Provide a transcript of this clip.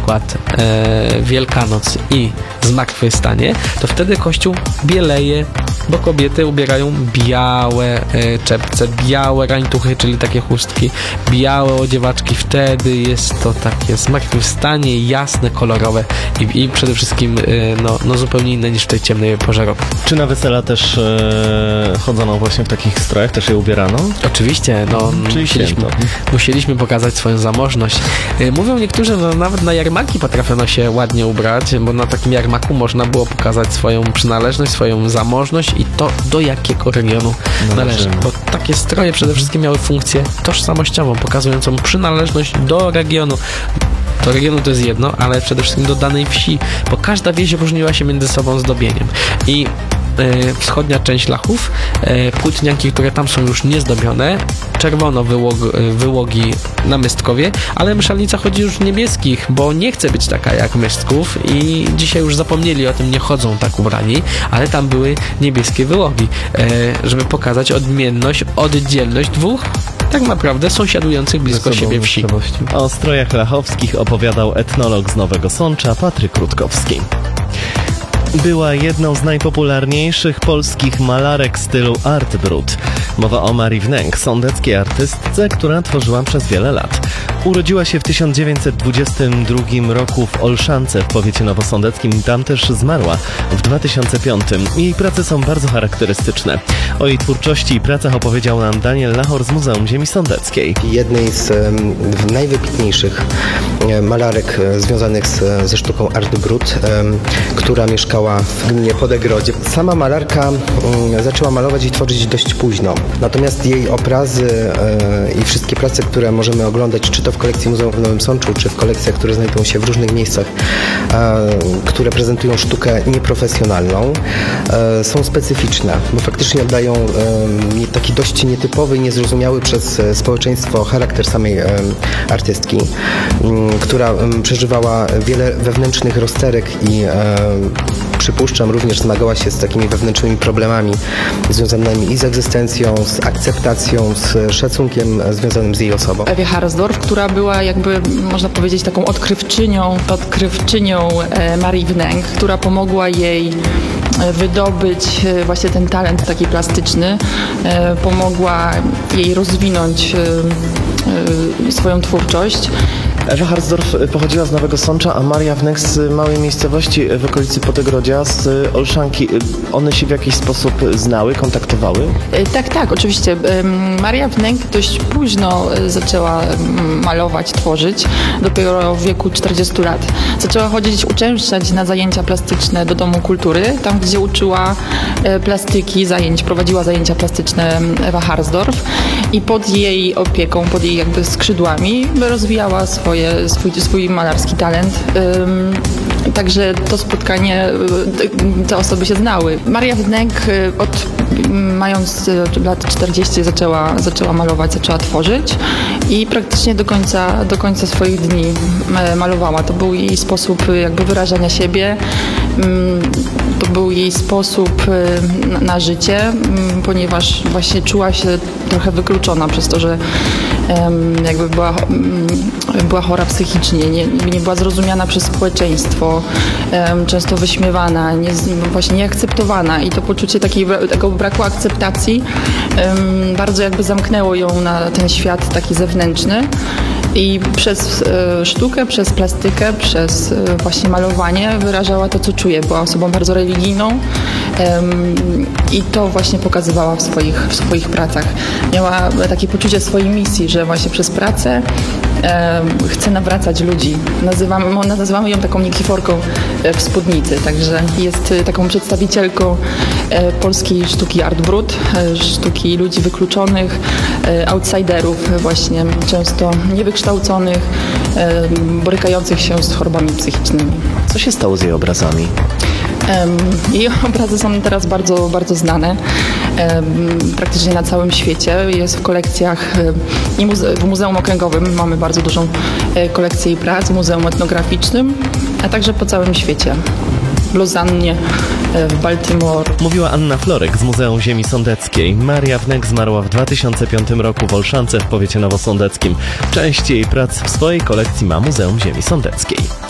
przykład Wielkanoc i Zmartwychwstanie, to wtedy Kościół bieleje, bo kobiety ubierają białe czepce, białe rańtuchy, czyli takie chustki, białe odziewaczki. Wtedy jest to takie zmartwychwstanie jasne, kolorowe i przede wszystkim zupełnie inne niż w tej ciemnej porze roku. Czy na wesela też chodzono właśnie w takich strojach? Też je ubierano? Oczywiście, musieliśmy pokazać swoją zamożność. Mówią niektórzy, że nawet na jarmarki potrafiono się ładnie ubrać, bo na takim jarmarku można było pokazać swoją przynależność, swoją zamożność i to, do jakiego regionu należy. Bo takie stroje przede wszystkim miały funkcję tożsamościową, pokazującą przynależność do regionu. Do regionu to jest jedno, ale przede wszystkim do danej wsi, bo każda wieś różniła się między sobą zdobieniem. I wschodnia część Lachów, płytnianki, które tam są już niezdobione, czerwono wyłogi na Mystkowie, ale Mszalnica chodzi już w niebieskich, bo nie chce być taka jak Mystków i dzisiaj już zapomnieli o tym, nie chodzą tak ubrani, ale tam były niebieskie wyłogi, żeby pokazać odmienność, oddzielność dwóch tak naprawdę sąsiadujących blisko siebie wsi. O strojach lachowskich opowiadał etnolog z Nowego Sącza Patryk Rutkowski. Była jedną z najpopularniejszych polskich malarek stylu Art Brut. Mowa o Marii Wnęk, sądeckiej artystce, która tworzyła przez wiele lat. Urodziła się w 1922 roku w Olszance w powiecie nowosądeckim i tam też zmarła w 2005. Jej prace są bardzo charakterystyczne. O jej twórczości i pracach opowiedział nam Daniel Lachor z Muzeum Ziemi Sądeckiej. Jednej z najwybitniejszych malarek związanych ze sztuką Art Brut, która mieszkała w gminie Podegrodzie. Sama malarka zaczęła malować i tworzyć dość późno. Natomiast jej obrazy i wszystkie prace, które możemy oglądać, czy to w kolekcji Muzeum w Nowym Sączu, czy w kolekcjach, które znajdują się w różnych miejscach, które prezentują sztukę nieprofesjonalną, są specyficzne, bo faktycznie oddają taki dość nietypowy i niezrozumiały przez społeczeństwo charakter samej artystki, która przeżywała wiele wewnętrznych rozterek i przypuszczam, również zmagała się z takimi wewnętrznymi problemami związanymi i z egzystencją, z akceptacją, z szacunkiem związanym z jej osobą. Ewie Harsdorff, która była jakby, można powiedzieć, taką odkrywczynią Marii Wnęk, która pomogła jej wydobyć właśnie ten talent taki plastyczny, pomogła jej rozwinąć swoją twórczość. Ewa Harsdorff pochodziła z Nowego Sącza, a Maria Wnęk z małej miejscowości w okolicy Podegrodzia, z Olszanki. One się w jakiś sposób znały, kontaktowały? Tak, oczywiście. Maria Wnęk dość późno zaczęła malować, tworzyć, dopiero w wieku 40 lat. Zaczęła uczęszczać na zajęcia plastyczne do Domu Kultury, tam gdzie uczyła plastyki, prowadziła zajęcia plastyczne Ewa Harsdorff i pod jej opieką, pod jej jakby skrzydłami rozwijała swój malarski talent. Także to spotkanie, te osoby się znały. Maria Wnęk mając lat 40 zaczęła malować, zaczęła tworzyć i praktycznie do końca swoich dni malowała. To był jej sposób jakby wyrażania siebie. To był jej sposób na życie, ponieważ właśnie czuła się trochę wykluczona przez to, że jakby była chora psychicznie, nie była zrozumiana przez społeczeństwo, często wyśmiewana, właśnie nieakceptowana i to poczucie takiego braku akceptacji bardzo jakby zamknęło ją na ten świat taki zewnętrzny. I przez sztukę, przez plastykę, przez właśnie malowanie wyrażała to, co czuje. Była osobą bardzo religijną i to właśnie pokazywała w swoich pracach. Miała takie poczucie swojej misji, że właśnie przez pracę chce nawracać ludzi. Nazywamy ją taką Nikiforką w spódnicy, także jest taką przedstawicielką polskiej sztuki Art Brut, sztuki ludzi wykluczonych, outsiderów właśnie, często niewykształconych, borykających się z chorobami psychicznymi. Co się stało z jej obrazami? Jej obrazy są teraz bardzo, bardzo znane praktycznie na całym świecie. Jest w kolekcjach i w Muzeum Okręgowym mamy bardzo dużą kolekcję jej prac, w Muzeum Etnograficznym, a także po całym świecie. W Lozannie, w Baltimore. Mówiła Anna Florek z Muzeum Ziemi Sądeckiej. Maria Wnęk zmarła w 2005 roku w Olszance w powiecie nowosądeckim. Część jej prac w swojej kolekcji ma Muzeum Ziemi Sądeckiej.